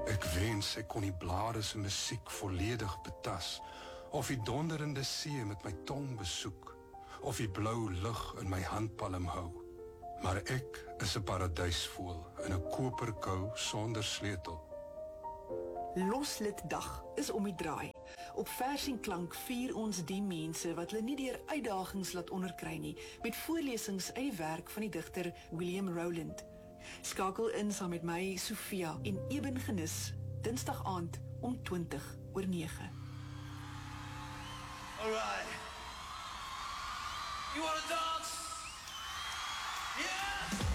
Ek wens ek kon die blare se musiek volledig betas, of die donderende see met my tong besoek, of die blou lug in my handpalm hou. Maar ek is 'n paradysvoël in 'n koperkou sonder sleutel. Losliddag is om die draai. Op Vers en Klank vier ons die mense wat hulle nie deur uitdagings laat onderkry nie, met voorlesings uit die werk van die digter William Rowland. Skakel in saam met my, Sofia en Eben Genis, Dinsdag aand om 20:09. Alright. You wanna dance? Yeah!